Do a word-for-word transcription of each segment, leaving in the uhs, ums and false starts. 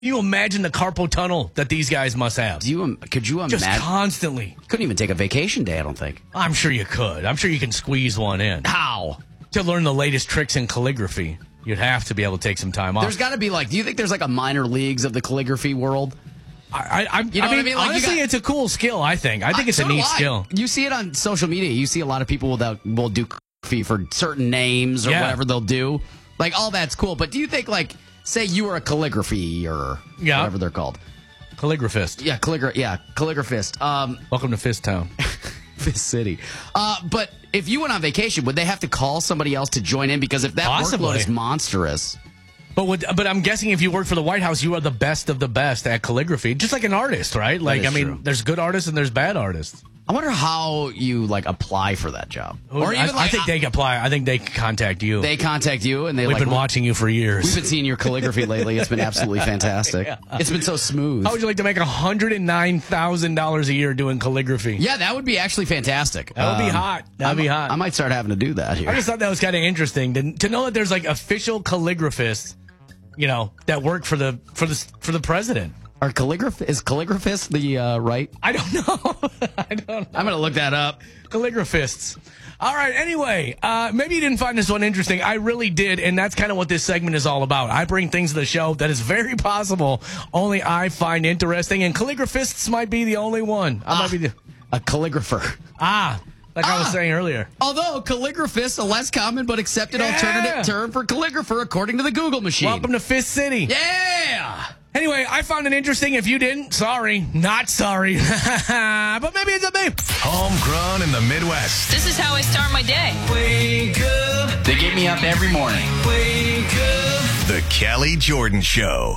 You imagine the carpal tunnel that these guys must have. Do you? Could you imagine? Just constantly. Couldn't even take a vacation day, I don't think. I'm sure you could. I'm sure you can squeeze one in. How? To learn the latest tricks in calligraphy, you'd have to be able to take some time off. There's got to be like, do you think there's like a minor leagues of the calligraphy world? I, I, you know I mean, what I mean? Like honestly, got, it's a cool skill, I think. I think I, it's so a neat I. skill. You see it on social media. You see a lot of people that will do calligraphy for certain names or yeah. whatever they'll do. Like, all that's cool. But do you think, like, say you were a calligraphy or yeah. whatever they're called? Calligraphist. Yeah, calligra- yeah, calligraphist. Um, Welcome to Fist Town. Fist City. Uh, but if you went on vacation, would they have to call somebody else to join in? Because if that Possibly. workload is monstrous. But would, but I'm guessing if you work for the White House, you are the best of the best at calligraphy, just like an artist, right? Like, I mean, true. there's good artists and there's bad artists. I wonder how you like apply for that job, or even I, like, I think they can apply. I think they can contact you. They contact you, and they. We've like, been watching you for years. We've been seeing your calligraphy lately. It's been absolutely fantastic. Yeah. It's been so smooth. How would you like to make one hundred and nine thousand dollars a year doing calligraphy? Yeah, that would be actually fantastic. That would um, be hot. That'd I'm, be hot. I might start having to do that here. I just thought that was kind of interesting to, to know that there's like official calligraphists, you know, that work for the for the for the president. Are calligraph is calligraphist the uh, right? I don't know. I don't know. I'm gonna look that up. Calligraphists. All right. Anyway, uh, maybe you didn't find this one interesting. I really did, and that's kind of what this segment is all about. I bring things to the show that is very possible only I find interesting, and calligraphists might be the only one. I ah, might be the a calligrapher. Ah. Like ah, I was saying earlier. Although calligraphist, a less common but accepted yeah. alternative term for calligrapher, according to the Google machine. Welcome to Fist City. Yeah. Anyway, I found it interesting. If you didn't, sorry. Not sorry. But maybe it's a me. Homegrown in the Midwest. This is how I start my day. Wake up. They get me up every morning. Wake up. The Kelly Jordan Show.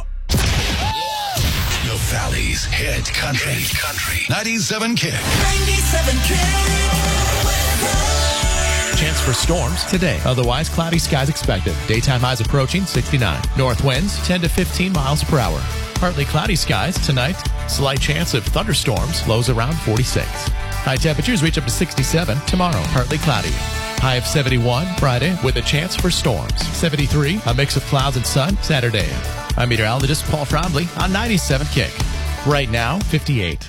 The Valley's hit country. Hit country. ninety-seven Kick. ninety-seven Kick. Chance for storms today. Otherwise, cloudy skies expected. Daytime highs approaching sixty-nine. North winds ten to fifteen miles per hour. Partly cloudy skies tonight. Slight chance of thunderstorms. Lows around forty-six. High temperatures reach up to sixty-seven tomorrow. Partly cloudy. High of seventy-one Friday with a chance for storms. seventy-three, a mix of clouds and sun Saturday. I'm meteorologist Paul Frombley on ninety-seven Kick. Right now, fifty-eight.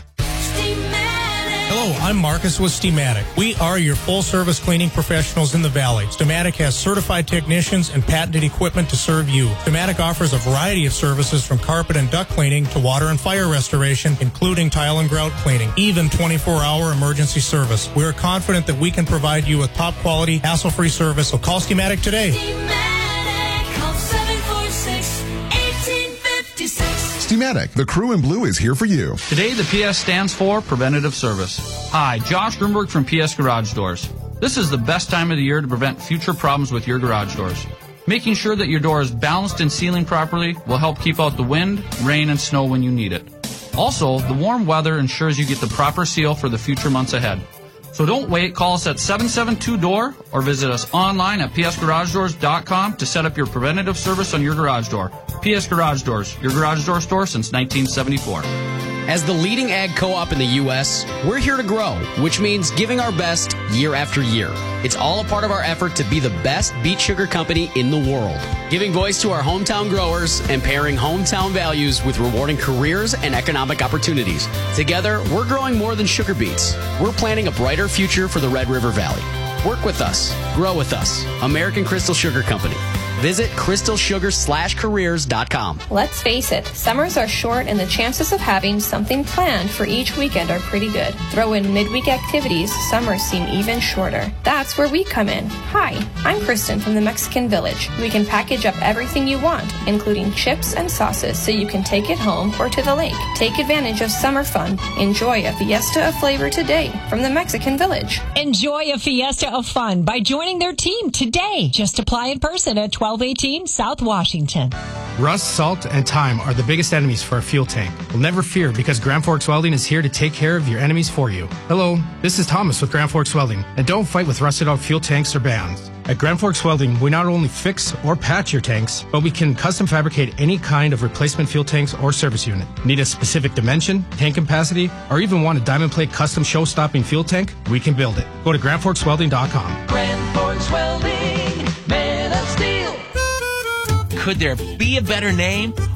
Hello, I'm Marcus with Steamatic. We are your full-service cleaning professionals in the Valley. Steamatic has certified technicians and patented equipment to serve you. Steamatic offers a variety of services from carpet and duct cleaning to water and fire restoration, including tile and grout cleaning, even twenty-four hour emergency service. We are confident that we can provide you with top-quality, hassle-free service, so call Steamatic today. Steamatic, call seven four six, one eight five six. Steamatic, the crew in blue is here for you. Today, the P S stands for Preventative Service. Hi, Josh Grunberg from P S Garage Doors. This is the best time of the year to prevent future problems with your garage doors. Making sure that your door is balanced and sealing properly will help keep out the wind, rain, and snow when you need it. Also, the warm weather ensures you get the proper seal for the future months ahead. So don't wait. Call us at seven seven two D O O R or visit us online at p s garage doors dot com to set up your preventative service on your garage door. P S Garage Doors, your garage door store since nineteen seventy-four. As the leading ag co-op in the U S, we're here to grow, which means giving our best year after year. It's all a part of our effort to be the best beet sugar company in the world. Giving voice to our hometown growers and pairing hometown values with rewarding careers and economic opportunities. Together, we're growing more than sugar beets. We're planning a brighter future for the Red River Valley. Work with us. Grow with us. American Crystal Sugar Company. Visit crystal sugar slash careers dot com. Let's face it, summers are short and the chances of having something planned for each weekend are pretty good. Throw in midweek activities, summers seem even shorter. That's where we come in. Hi, I'm Kristen from the Mexican Village. We can package up everything you want, including chips and sauces, so you can take it home or to the lake. Take advantage of summer fun. Enjoy a fiesta of flavor today from the Mexican Village. Enjoy a fiesta of fun by joining their team today. Just apply in person at twelve eighteen South Washington. Rust, salt, and time are the biggest enemies for a fuel tank. Well, never fear, because Grand Forks Welding is here to take care of your enemies for you. Hello, this is Thomas with Grand Forks Welding, and don't fight with rusted out fuel tanks or bands. At Grand Forks Welding, we not only fix or patch your tanks, but we can custom fabricate any kind of replacement fuel tanks or service unit. Need a specific dimension, tank capacity, or even want a diamond plate custom show-stopping fuel tank? We can build it. Go to grand forks welding dot com. Grand Forks Welding, man of steel. Could there be a better name?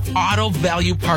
Auto Value Parts